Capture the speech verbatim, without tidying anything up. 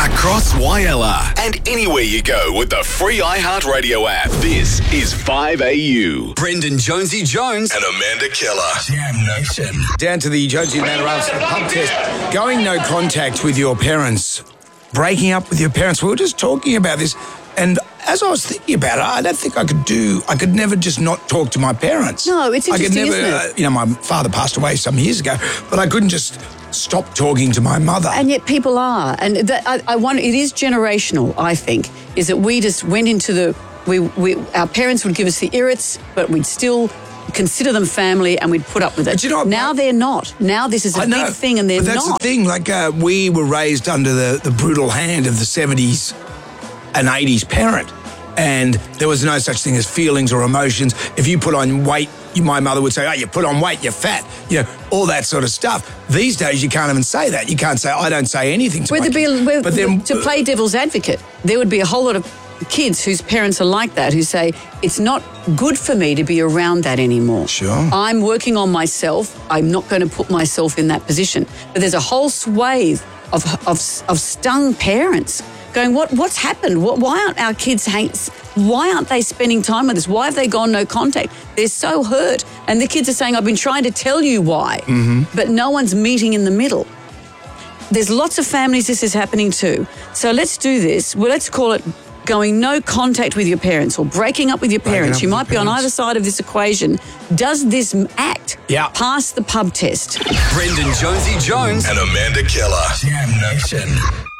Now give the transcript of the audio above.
across Wyalla and anywhere you go with the free iHeartRadio app. This is five A U. Brendan Jonesy Jones and Amanda Keller. Jam Nation. Down to the Jonesy and Amanda Arms pub test. Going no contact with your parents. Breaking up with your parents. We were just talking about this, and as I was thinking about it, I don't think I could do, I could never just not talk to my parents. No, it's interesting, I could never, isn't it? Uh, you know, my father passed away some years ago, but I couldn't just stop talking to my mother. And yet people are. And that, I, I wonder, it is generational, I think, is that we just went into the, we, we our parents would give us the irrits, but we'd still consider them family and we'd put up with it. But you know what, now my, they're not. Now this is a I know, big thing and they're but that's not. the thing, like uh, we were raised under the, the brutal hand of the seventies and eighties parent. And there was no such thing as feelings or emotions. If you put on weight, you, my mother would say, oh, you put on weight, you're fat. You know, all that sort of stuff. These days, you can't even say that. You can't say, I don't say anything to Would my there be kids. a, where, but then, to play devil's advocate, there would be a whole lot of kids whose parents are like that, who say, it's not good for me to be around that anymore. Sure. I'm working on myself. I'm not going to put myself in that position. But there's a whole swathe of, of, of stung parents going, what what's happened? What, why aren't our kids, hang, why aren't they spending time with us? Why have they gone no contact? They're so hurt. And the kids are saying, I've been trying to tell you why, mm-hmm. but no one's meeting in the middle. There's lots of families this is happening to. So let's do this. Well, let's call it going no contact with your parents or breaking up with your Breaking parents. up You with might your be on parents. either side of this equation. Does this act Yeah. pass the pub test? Brendan Jonesy Jones and Amanda Keller. Jam Nation.